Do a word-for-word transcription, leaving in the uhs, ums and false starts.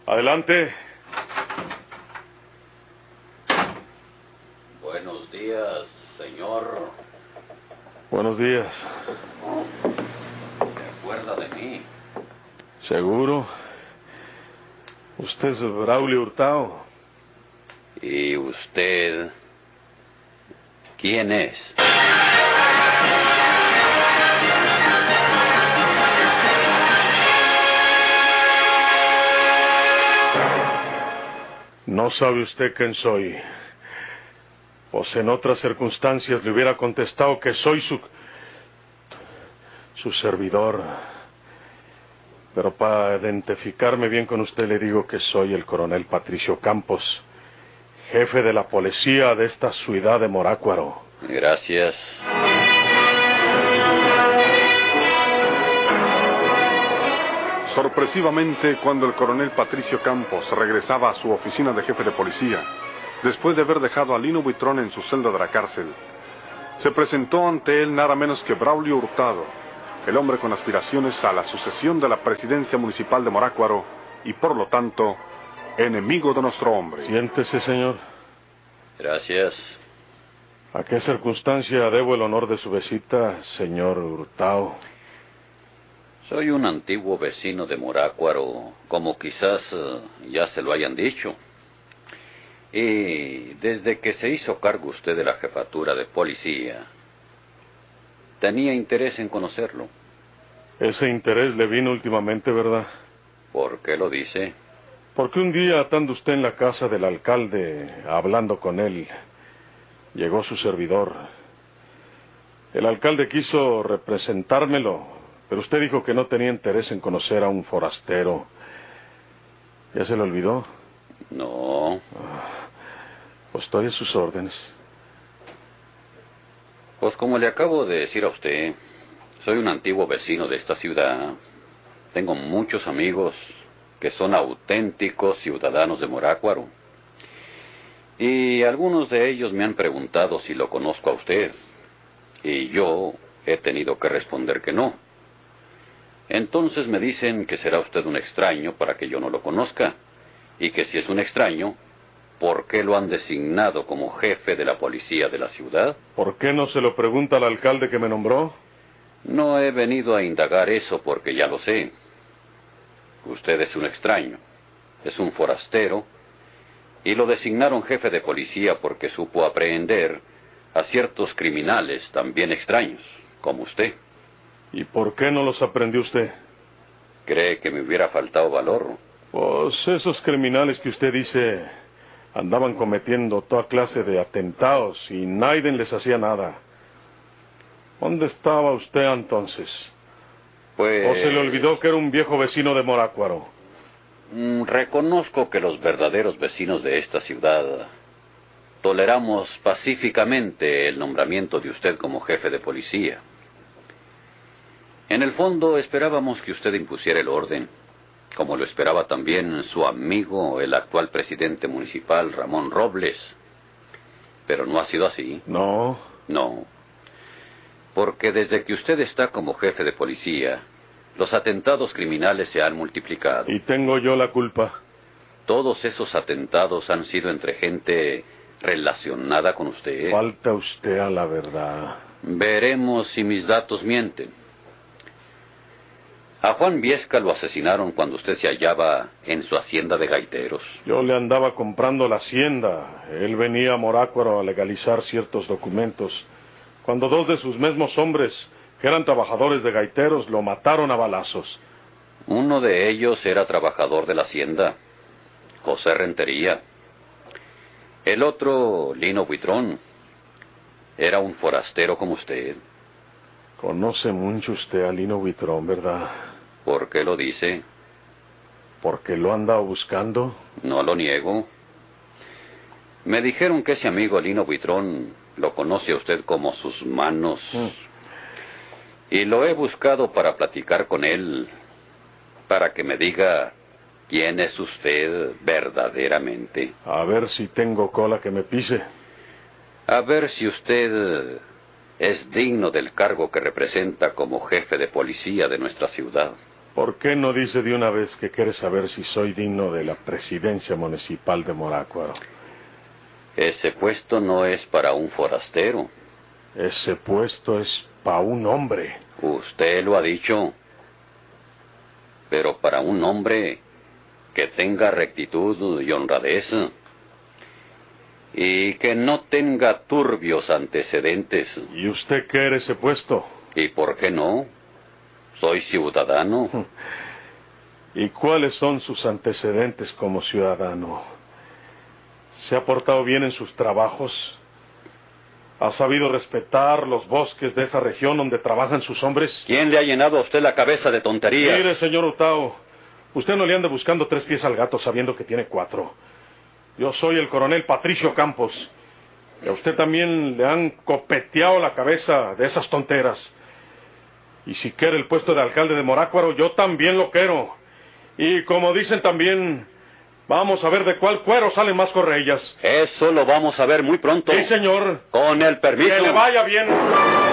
Adelante. Buenos días, señor. Buenos días. ¿Se acuerda de mí? ¿Seguro? Usted es Braulio Hurtado. ¿Y usted quién es? No sabe usted quién soy. Pues en otras circunstancias le hubiera contestado que soy su... su servidor. Pero para identificarme bien con usted le digo que soy el coronel Patricio Campos, jefe de la policía de esta ciudad de Morácuaro. Gracias. Sorpresivamente, cuando el coronel Patricio Campos regresaba a su oficina de jefe de policía, después de haber dejado a Lino Buitrón en su celda de la cárcel, se presentó ante él nada menos que Braulio Hurtado, el hombre con aspiraciones a la sucesión de la presidencia municipal de Morácuaro y, por lo tanto, enemigo de nuestro hombre. Siéntese, señor. Gracias. ¿A qué circunstancia debo el honor de su visita, señor Hurtado? Soy un antiguo vecino de Morácuaro, como quizás uh, ya se lo hayan dicho. Y desde que se hizo cargo usted de la jefatura de policía, tenía interés en conocerlo. Ese interés le vino últimamente, ¿verdad? ¿Por qué lo dice? Porque un día, estando usted en la casa del alcalde, hablando con él, llegó su servidor. El alcalde quiso representármelo, pero usted dijo que no tenía interés en conocer a un forastero. ¿Ya se le olvidó? No. Ah, pues estoy a sus órdenes. Pues como le acabo de decir a usted, soy un antiguo vecino de esta ciudad. Tengo muchos amigos que son auténticos ciudadanos de Morácuaro. Y algunos de ellos me han preguntado si lo conozco a usted. Y yo he tenido que responder que no. Entonces me dicen que será usted un extraño para que yo no lo conozca, y que si es un extraño, ¿por qué lo han designado como jefe de la policía de la ciudad? ¿Por qué no se lo pregunta al alcalde que me nombró? No he venido a indagar eso porque ya lo sé. Usted es un extraño, es un forastero, y lo designaron jefe de policía porque supo aprehender a ciertos criminales también extraños, como usted. ¿Y por qué no los aprendió usted? ¿Cree que me hubiera faltado valor? Pues esos criminales que usted dice andaban cometiendo toda clase de atentados y nadie les hacía nada. ¿Dónde estaba usted entonces? Pues... ¿O se le olvidó que era un viejo vecino de Morácuaro? Mm, reconozco que los verdaderos vecinos de esta ciudad toleramos pacíficamente el nombramiento de usted como jefe de policía. En el fondo esperábamos que usted impusiera el orden, como lo esperaba también su amigo, el actual presidente municipal, Ramón Robles. Pero no ha sido así. No. No. Porque desde que usted está como jefe de policía, los atentados criminales se han multiplicado. ¿Y tengo yo la culpa? Todos esos atentados han sido entre gente relacionada con usted. Falta usted a la verdad. Veremos si mis datos mienten. A Juan Viesca lo asesinaron cuando usted se hallaba en su hacienda de gaiteros. Yo le andaba comprando la hacienda. Él venía a Morácuaro a legalizar ciertos documentos, cuando dos de sus mismos hombres, que eran trabajadores de gaiteros, lo mataron a balazos. Uno de ellos era trabajador de la hacienda, José Rentería. El otro, Lino Buitrón, era un forastero como usted. Conoce mucho usted a Lino Buitrón, ¿verdad? ¿Por qué lo dice? ¿Porque lo anda buscando? No lo niego. Me dijeron que ese amigo Lino Buitrón lo conoce a usted como sus manos. Mm. Y lo he buscado para platicar con él, para que me diga quién es usted verdaderamente. A ver si tengo cola que me pise. A ver si usted es digno del cargo que representa como jefe de policía de nuestra ciudad. ¿Por qué no dice de una vez que quiere saber si soy digno de la presidencia municipal de Morácuaro? Ese puesto no es para un forastero. Ese puesto es para un hombre. Usted lo ha dicho. Pero para un hombre que tenga rectitud y honradez, y que no tenga turbios antecedentes. ¿Y usted quiere ese puesto? ¿Y por qué no? Soy ciudadano. ¿Y cuáles son sus antecedentes como ciudadano? ¿Se ha portado bien en sus trabajos? ¿Ha sabido respetar los bosques de esta región donde trabajan sus hombres? ¿Quién le ha llenado a usted la cabeza de tonterías? Mire, señor Hurtado, usted no le anda buscando tres pies al gato sabiendo que tiene cuatro. Yo soy el coronel Patricio Campos. Y a usted también le han copeteado la cabeza de esas tonteras. Y si quiere el puesto de alcalde de Morácuaro, yo también lo quiero. Y como dicen también, vamos a ver de cuál cuero salen más correillas. Eso lo vamos a ver muy pronto. Sí, señor. Con el permiso. Que le vaya bien.